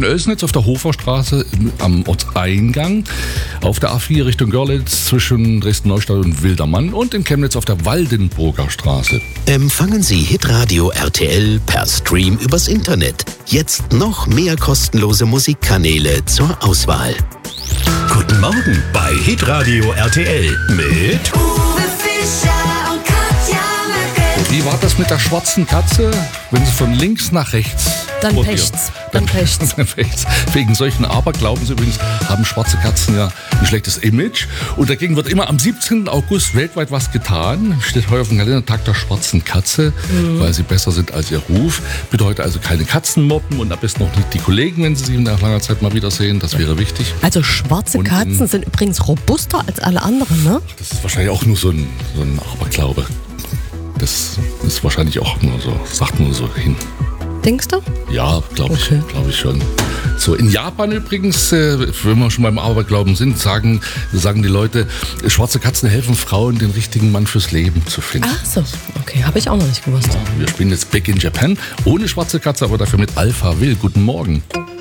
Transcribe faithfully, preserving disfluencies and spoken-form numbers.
in Oelsnitz auf der Hoferstraße am Ortseingang, auf der A vier Richtung Görlitz zwischen Dresden-Neustadt und Wildermann und in Chemnitz auf der Waldenburger Straße. Empfangen Sie Hitradio R T L per Stream übers Internet. Jetzt noch mehr kostenlose Musikkanäle zur Auswahl. Guten Morgen bei Hitradio R T L mit Uwe Fischer und Katja Möcke. Wie war das mit der schwarzen Katze, wenn sie von links nach rechts Dann rotiert? pecht's. Dann pecht's. Dann pecht's. Wegen solchen Aberglaubens übrigens haben schwarze Katzen ja ein schlechtes Image. Und dagegen wird immer am siebzehnten August weltweit was getan. Steht heute auf dem Kalender, Tag der schwarzen Katze, mhm. weil sie besser sind als ihr Ruf. Bitte heute also keine Katzen mobben und am besten noch nicht die Kollegen, wenn sie sie nach langer Zeit mal wiedersehen. Das wäre wichtig. Also schwarze Und Katzen in- sind übrigens robuster als alle anderen, ne? Das ist wahrscheinlich auch nur so ein, so ein Aberglaube. Das ist wahrscheinlich auch nur so, sagt nur so hin. Denkst du? Ja, glaube ich, Okay. glaube ich schon. So, in Japan übrigens, äh, wenn wir schon beim Aberglauben sind, sagen, sagen die Leute, schwarze Katzen helfen Frauen, den richtigen Mann fürs Leben zu finden. Ach so, okay, habe ich auch noch nicht gewusst. Wir spielen jetzt Back in Japan, ohne schwarze Katze, aber dafür mit Alpha Will. Guten Morgen.